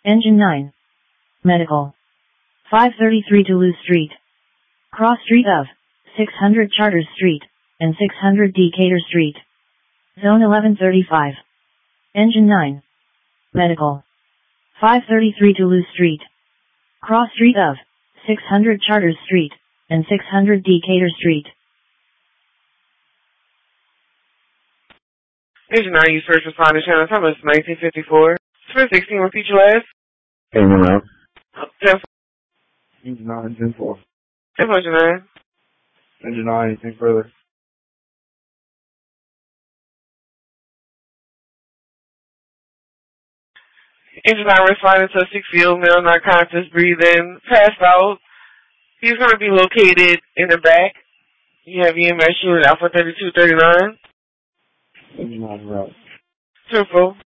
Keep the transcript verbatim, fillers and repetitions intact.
Engine nine. Medical. five thirty-three Toulouse Street. Cross Street of six hundred Chartres Street and six hundred Decatur Street. Zone eleven thirty-five. Engine nine. Medical. five thirty-three Toulouse Street. Cross Street of six hundred Chartres Street and six hundred Decatur Street. Engine nine, you first responder channel. Time is nineteen fifty-four. Twin sixteen, repeat your last. Engine nine. ten Engine nine, ten four. ten four, engine nine. Engine nine, anything further? Engine nine responding to a six-year-old male narcotics, breathing, passed out. He's going to be located in the back. You have E M S unit Alpha thirty-two thirty-nine. Engine nine, route. Truthful.